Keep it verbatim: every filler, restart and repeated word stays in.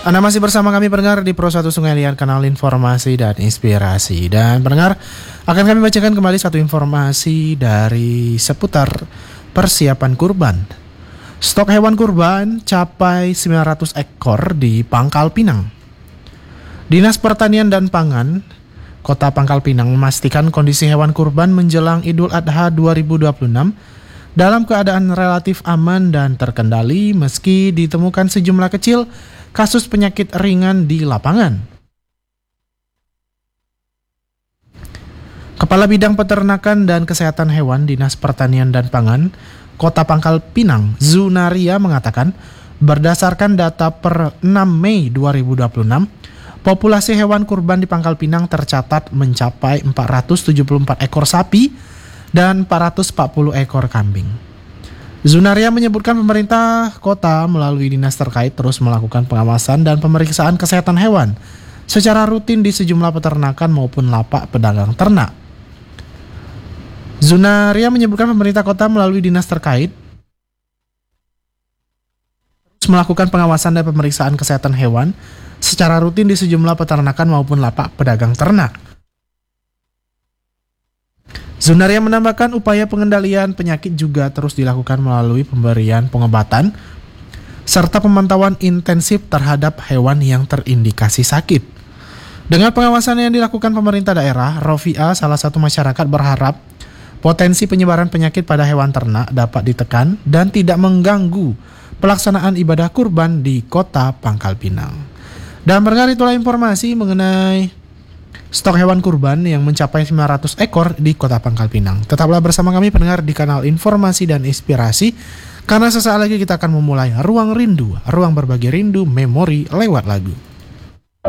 Anda masih bersama kami pendengar di Pro satu Sungai Liat, kanal informasi dan inspirasi. Dan pendengar, akan kami bacakan kembali satu informasi dari seputar persiapan kurban. Stok hewan kurban capai sembilan ratus ekor di Pangkal Pinang. Dinas Pertanian dan Pangan Kota Pangkal Pinang memastikan kondisi hewan kurban menjelang Idul Adha dua ribu dua puluh enam dalam keadaan relatif aman dan terkendali meski ditemukan sejumlah kecil kasus penyakit ringan di lapangan. Kepala Bidang Peternakan dan Kesehatan Hewan Dinas Pertanian dan Pangan Kota Pangkal Pinang, Zunaria, mengatakan berdasarkan data per enam Mei dua ribu dua puluh enam, populasi hewan kurban di Pangkal Pinang tercatat mencapai empat ratus tujuh puluh empat ekor sapi dan empat ratus empat puluh ekor kambing. Zunaria menyebutkan pemerintah kota melalui dinas terkait terus melakukan pengawasan dan pemeriksaan kesehatan hewan secara rutin di sejumlah peternakan maupun lapak pedagang ternak. Zunaria menyebutkan pemerintah kota melalui dinas terkait terus melakukan pengawasan dan pemeriksaan kesehatan hewan secara rutin di sejumlah peternakan maupun lapak pedagang ternak. Zunaria menambahkan upaya pengendalian penyakit juga terus dilakukan melalui pemberian pengobatan serta pemantauan intensif terhadap hewan yang terindikasi sakit. Dengan pengawasan yang dilakukan pemerintah daerah, Rofia, salah satu masyarakat, berharap potensi penyebaran penyakit pada hewan ternak dapat ditekan dan tidak mengganggu pelaksanaan ibadah kurban di Kota Pangkal Pinang. Dan berkali itulah informasi mengenai stok hewan kurban yang mencapai sembilan ratus ekor di Kota Pangkal Pinang. Tetaplah bersama kami pendengar di kanal Informasi dan Inspirasi, karena sesaat lagi kita akan memulai Ruang Rindu, ruang berbagi rindu memori lewat lagu.